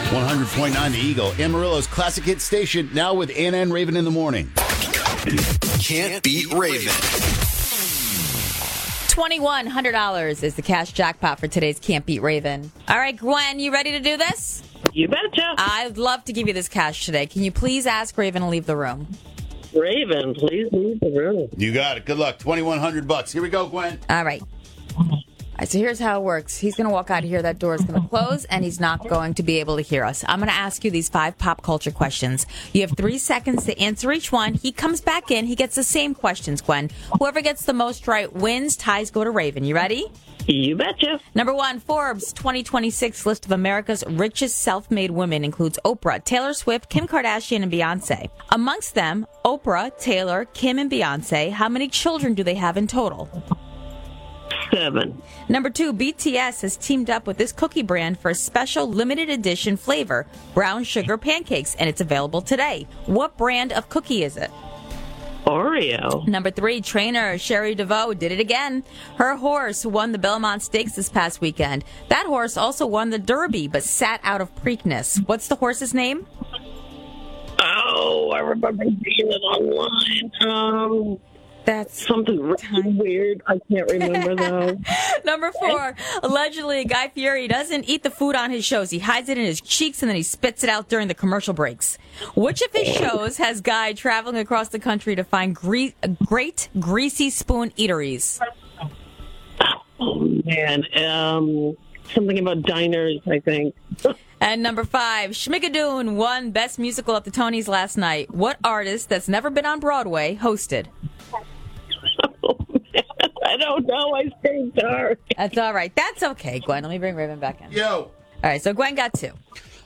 100.9 The Eagle, Amarillo's classic hit station, now with Anna and Raven in the morning. Can't beat Raven. $2,100 is the cash jackpot for today's Can't Beat Raven. All right, Gwen, you ready to do this? You betcha. I'd love to give you this cash today. Can you please ask Raven to leave the room? Raven, please leave the room. You got it. Good luck. $2,100. Here we go, Gwen. All right. All right, so here's how it works. He's going to walk out of here. That door is going to close, and he's not going to be able to hear us. I'm going to ask you these 5 pop culture questions. You have 3 seconds to answer each one. He comes back in. He gets the same questions, Gwen. Whoever gets the most right wins. Ties go to Raven. You ready? You betcha. Number 1, Forbes 2026 list of America's richest self-made women includes Oprah, Taylor Swift, Kim Kardashian, and Beyonce. Amongst them, Oprah, Taylor, Kim, and Beyonce, how many children do they have in total? 7. Number 2, BTS has teamed up with this cookie brand for a special limited edition flavor, brown sugar pancakes, and it's available today. What brand of cookie is it? Oreo. Number 3, trainer Sherry DeVoe did it again. Her horse won the Belmont Stakes this past weekend. That horse also won the Derby, but sat out of Preakness. What's the horse's name? Oh, I remember seeing it online. That's Something really weird. I can't remember, though. Number 4, allegedly Guy Fieri doesn't eat the food on his shows. He hides it in his cheeks and then he spits it out during the commercial breaks. Which of his shows has Guy traveling across the country to find great greasy spoon eateries? Oh, man. Something about diners, I think. And number 5, Schmigadoon won Best Musical at the Tonys last night. What artist that's never been on Broadway hosted? Oh, man. I don't know. I stayed dark. That's all right. That's okay, Gwen. Let me bring Raven back in. Yo. All right, so Gwen got 2.